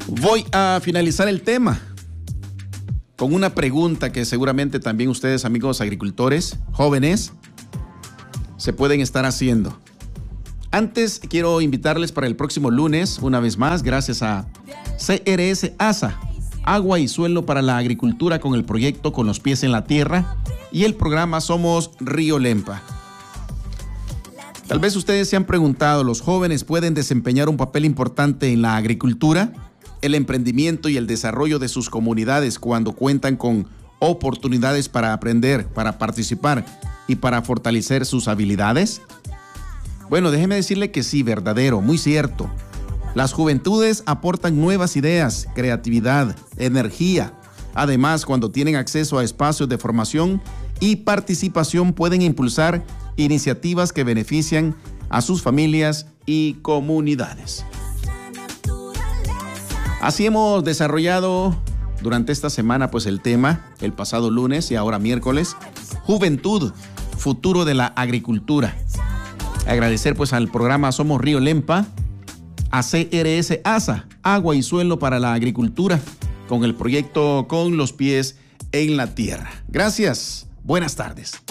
Voy a finalizar el tema con una pregunta que seguramente también ustedes, amigos agricultores, jóvenes, se pueden estar haciendo. Antes quiero invitarles para el próximo lunes, una vez más, gracias a CRS ASA, Agua y Suelo para la Agricultura, con el proyecto Con los Pies en la Tierra y el programa Somos Río Lempa. Tal vez ustedes se han preguntado, ¿los jóvenes pueden desempeñar un papel importante en la agricultura, el emprendimiento y el desarrollo de sus comunidades cuando cuentan con oportunidades para aprender, para participar y para fortalecer sus habilidades? Bueno, déjeme decirle que sí, verdadero, muy cierto. Las juventudes aportan nuevas ideas, creatividad, energía. Además, cuando tienen acceso a espacios de formación y participación, pueden impulsar iniciativas que benefician a sus familias y comunidades. Así hemos desarrollado durante esta semana pues el tema, el pasado lunes y ahora miércoles, Juventud, futuro de la agricultura. Agradecer pues al programa Somos Río Lempa, a CRS ASA, Agua y Suelo para la Agricultura, con el proyecto Con los Pies en la Tierra. Gracias, buenas tardes.